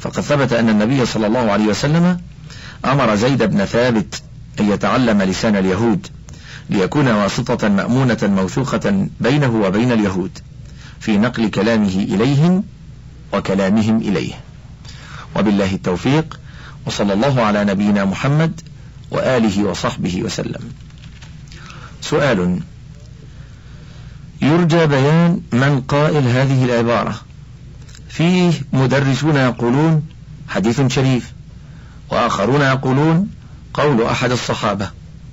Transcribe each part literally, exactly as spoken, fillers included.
فقد ثبت أن النبي صلى الله عليه وسلم أمر زيد بن ثابت أن يتعلم لسان اليهود ليكون واسطة مأمونة موثوقة بينه وبين اليهود في نقل كلامه إليهم وكلامهم إليه. وبالله التوفيق، وصلى الله على نبينا محمد وآله وصحبه وسلم. سؤال: يرجى بيان من قائل هذه العبارة؟ فيه مدرسون يقولون حديث شريف، وآخرون يقولون قول أحد الصحابة: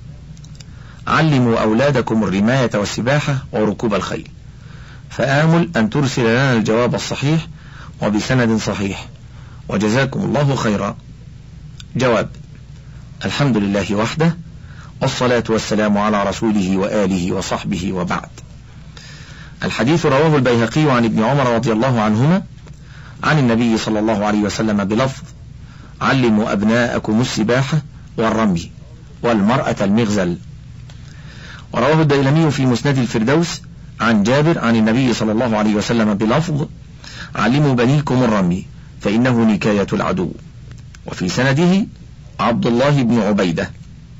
علموا أولادكم الرماية والسباحة وركوب الخيل. فآمل أن ترسل لنا الجواب الصحيح وبسند صحيح، وجزاكم الله خيرا. جواب: الحمد لله وحده، والصلاة والسلام على رسوله وآله وصحبه، وبعد. الحديث رواه البيهقي عن ابن عمر رضي الله عنهما عن النبي صلى الله عليه وسلم بلفظ: علموا أبناءكم السباحة والرمي والمرأة المغزل. ورواه الديلمي في مسند الفردوس عن جابر عن النبي صلى الله عليه وسلم بلفظ: علموا بنيكم الرمي فإنه نكاية العدو. وفي سنده عبد الله بن عبيدة،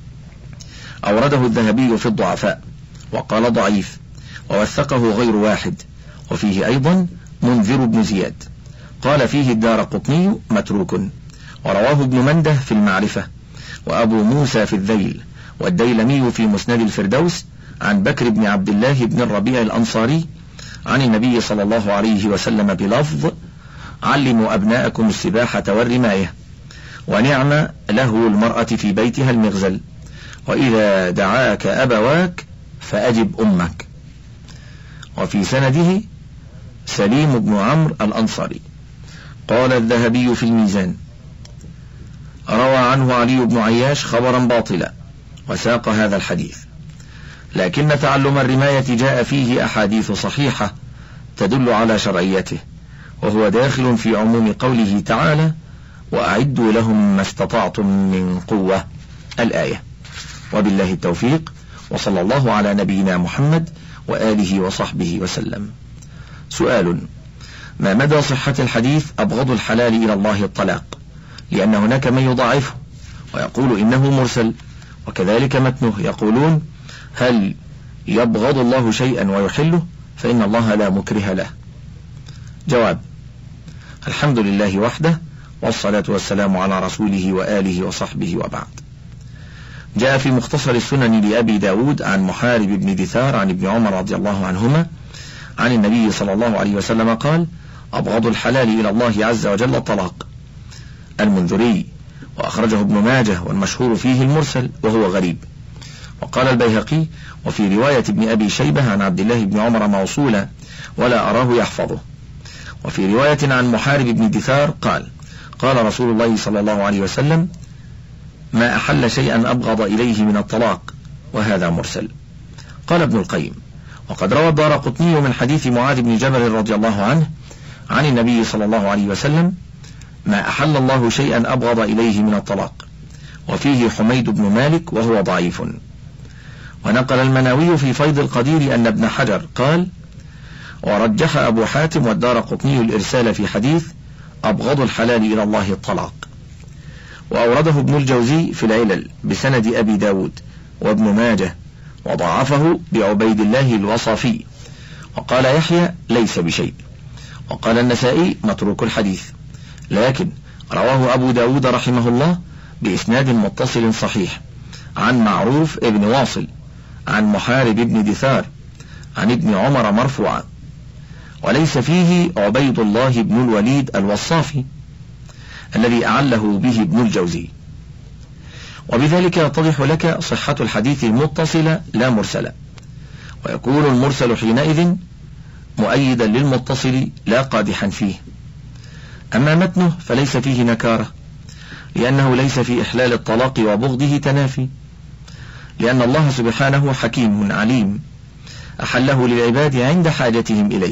أورده الذهبي في الضعفاء وقال ضعيف، ووثقه غير واحد. وفيه أيضا منذر بن زياد قال فيه الدارقطني متروك. ورواه ابن منده في المعرفة، وأبو موسى في الذيل، والديلمي في مسند الفردوس عن بكر بن عبد الله بن الربيع الأنصاري عن النبي صلى الله عليه وسلم بلفظ: علموا أبناءكم السباحة والرماية، ونعم له المرأة في بيتها المغزل، وإذا دعاك أبواك فأجب أمك. وفي سنده سليم بن عمرو الأنصاري. قال الذهبي في الميزان: روى عنه علي بن عياش خبرا باطلا وساق هذا الحديث، لكن تعلم الرماية جاء فيه أحاديث صحيحة تدل على شرعيته، وهو داخل في عموم قوله تعالى: وأعدوا لهم ما استطعتم من قوة، الآية. وبالله التوفيق، وصلى الله على نبينا محمد وآله وصحبه وسلم. سؤال: ما مدى صحة الحديث أبغض الحلال إلى الله الطلاق؟ لأن هناك من يضاعفه ويقول إنه مرسل، وكذلك متنه يقولون: هل يبغض الله شيئا ويحله؟ فإن الله لا مكره له. جواب: الحمد لله وحده، والصلاة والسلام على رسوله وآله وصحبه، وبعد. جاء في مختصر السنن لأبي داود عن محارب بن دثار عن ابن عمر رضي الله عنهما عن النبي صلى الله عليه وسلم قال: أبغض الحلال إلى الله عز وجل الطلاق. المنذري، وأخرجه ابن ماجه، والمشهور فيه المرسل وهو غريب. وقال البيهقي: وفي رواية ابن أبي شيبة عن عبد الله بن عمر موصولا ولا أراه يحفظه. وفي رواية عن محارب بن دثار قال: قال رسول الله صلى الله عليه وسلم: ما أحل شيئا أبغض إليه من الطلاق، وهذا مرسل. قال ابن القيم: وقد روى الدارقطني من حديث معاذ بن جبل رضي الله عنه عن النبي صلى الله عليه وسلم: ما أحل الله شيئا أبغض إليه من الطلاق، وفيه حميد بن مالك وهو ضعيف. ونقل المناوي في فيض القدير أن ابن حجر قال: ورجح أبو حاتم والدارقطني الإرسال في حديث أبغض الحلال إلى الله الطلاق. وأورده ابن الجوزي في العلل بسند أبي داود وابن ماجه، وضعفه بعبيد الله الوصفي، وقال يحيى ليس بشيء. وقال النسائي متروك الحديث، لكن رواه أبو داود رحمه الله بإسناد متصل صحيح عن معروف ابن واصل عن محارب ابن دثار عن ابن عمر مرفوعا، وليس فيه عبيد الله بن الوليد الوصافي الذي أعله به ابن الجوزي. وبذلك يتضح لك صحة الحديث المتصل لا مرسل، ويكون المرسل حينئذ مؤيدا للمتصل لا قادحا فيه. أما متنه فليس فيه نكارة، لأنه ليس في إحلال الطلاق وبغضه تنافي، لأن الله سبحانه حكيم عليم، أحله للعباد عند حاجتهم إليه،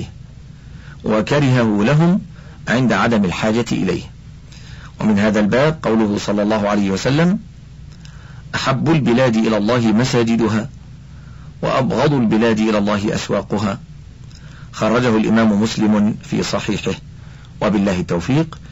وكرهه لهم عند عدم الحاجة إليه. ومن هذا الباب قوله صلى الله عليه وسلم: أحب البلاد إلى الله مساجدها، وأبغض البلاد إلى الله أسواقها. خرجه الإمام مسلم في صحيحه. وبالله التوفيق،